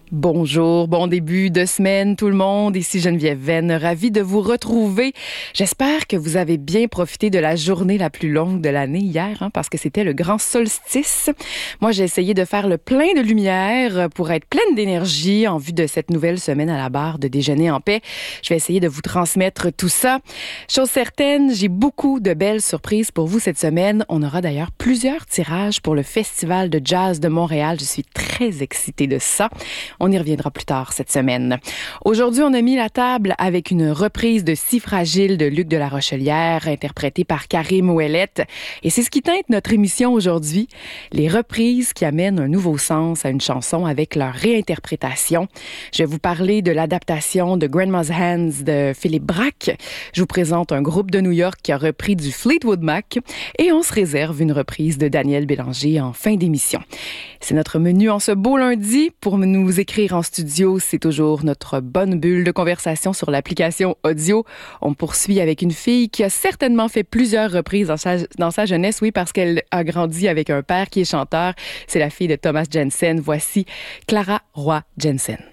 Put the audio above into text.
Bonjour, bon début de semaine tout le monde. Ici Geneviève Venn, ravie de vous retrouver. J'espère que vous avez bien profité de la journée la plus longue de l'année hier, parce que c'était le grand solstice. Moi, j'ai essayé de faire le plein de lumière pour être pleine d'énergie en vue de cette nouvelle semaine à la barre de Déjeuner en paix. Je vais essayer de vous transmettre tout ça. Chose certaine, j'ai beaucoup de belles surprises pour vous cette semaine. On aura d'ailleurs plusieurs tirages pour le Festival de jazz de Montréal. Je suis très excitée de ça. On y reviendra plus tard cette semaine. Aujourd'hui, on a mis la table avec une reprise de Si fragile de Luc de la Rochelière, interprétée par Karim Ouellet. Et c'est ce qui teinte notre émission aujourd'hui, les reprises qui amènent un nouveau sens à une chanson avec leur réinterprétation. Je vais vous parler de l'adaptation de Grandma's Hands de Philippe Braque. Je vous présente un groupe de New York qui a repris du Fleetwood Mac. Et on se réserve une reprise de Daniel Bélanger en fin d'émission. C'est notre menu en ce beau lundi. Pour nous écrire en studio, c'est toujours notre bonne bulle de conversation sur l'application audio. On poursuit avec une fille qui a certainement fait plusieurs reprises dans sa jeunesse, oui, parce qu'elle a grandi avec un père qui est chanteur. C'est la fille de Thomas Jensen. Voici Clara Roy Jensen.